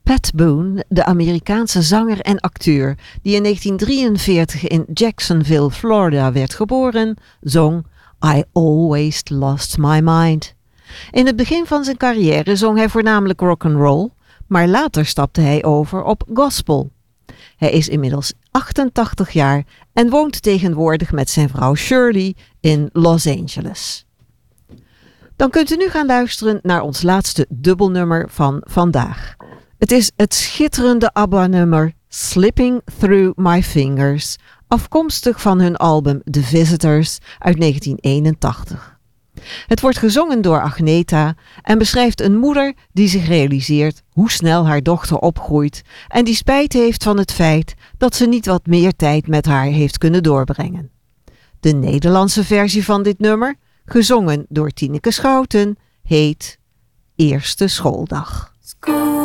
Pat Boone, de Amerikaanse zanger en acteur die in 1943 in Jacksonville, Florida werd geboren, zong I Always Lost My Mind. In het begin van zijn carrière zong hij voornamelijk rock'n'roll, maar later stapte hij over op gospel. Hij is inmiddels 88 jaar en woont tegenwoordig met zijn vrouw Shirley in Los Angeles. Dan kunt u nu gaan luisteren naar ons laatste dubbelnummer van vandaag. Het is het schitterende ABBA-nummer Slipping Through My Fingers, afkomstig van hun album The Visitors uit 1981. Het wordt gezongen door Agneta en beschrijft een moeder die zich realiseert hoe snel haar dochter opgroeit en die spijt heeft van het feit dat ze niet wat meer tijd met haar heeft kunnen doorbrengen. De Nederlandse versie van dit nummer, gezongen door Tineke Schouten, heet Eerste Schooldag.